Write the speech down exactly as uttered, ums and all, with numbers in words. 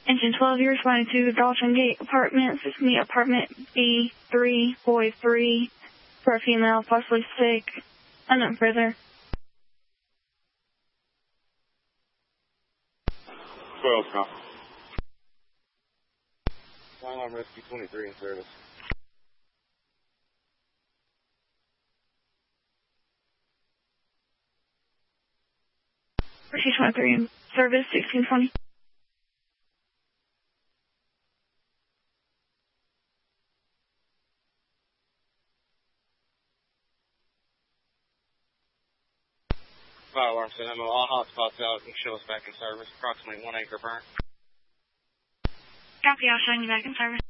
Engine twelve, you're responding to Dalton Gate Apartments. It's me, apartment B three, boy three, for a female, possibly sick. Unknown further. twelve, copy. Fire Alarm Rescue twenty-three in service. Rescue twenty-three in service, sixteen twenty. Fire alarm center, all hotspots out and show us back in service. Approximately one acre burn. Copy, I'll show you back in service.